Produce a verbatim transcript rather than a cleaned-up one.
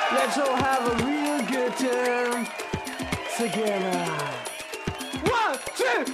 Let's all have a real good time together. One, two,